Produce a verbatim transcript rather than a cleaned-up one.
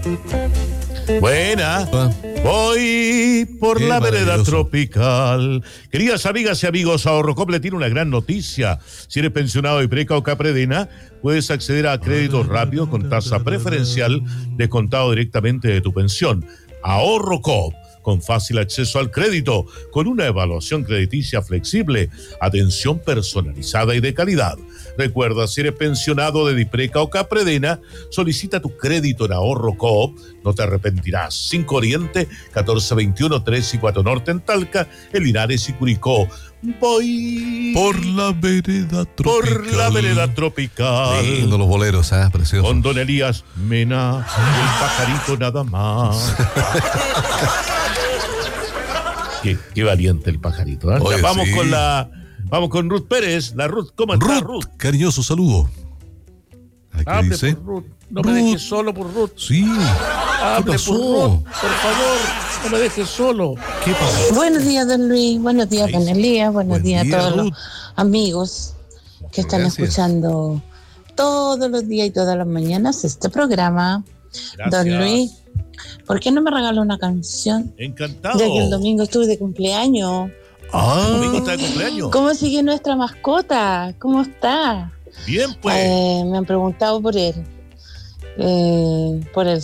Buena. Ah. Voy por Qué la vereda maravilloso. tropical. Queridas amigas y amigos, Ahorrocop le tiene una gran noticia. Si eres pensionado de Preca o Capredena, puedes acceder a créditos rápidos con tasa preferencial descontado directamente de tu pensión. Ahorrocop, con fácil acceso al crédito, con una evaluación crediticia flexible, atención personalizada y de calidad. Recuerda, si eres pensionado de Dispreca o Capredena, solicita tu crédito en Ahorro Coop, no te arrepentirás. cinco Oriente, catorce veintiuno, tres y cuatro Norte en Talca, en Linares y Curicó. Voy Por la vereda tropical. por la vereda tropical. Lindo los boleros, ¿eh? Precioso. Con Don Elías Mena, el pajarito nada más. qué, qué valiente el pajarito, ¿eh? Oye, Ya, vamos sí. con la... Vamos con Ruth Pérez. La Ruth, ¿cómo está Ruth? Ruth, cariñoso saludo. ¿A qué Hable dice? por Ruth. No Ruth. me dejes solo por Ruth. Sí. Hable por pasó? Ruth. Por favor, no me dejes solo. ¿Qué pasó? Buenos días, don Luis. Buenos días, don Elías. Buenos Buen días día, a todos Ruth. los amigos que están Gracias. escuchando todos los días y todas las mañanas este programa. Gracias. Don Luis, ¿por qué no me regala una canción? Encantado. Ya que el domingo estuve de cumpleaños. Ah, el domingo está de cumpleaños. ¿Cómo sigue nuestra mascota? ¿Cómo está? Bien, pues. Eh, me han preguntado por él. Eh, por el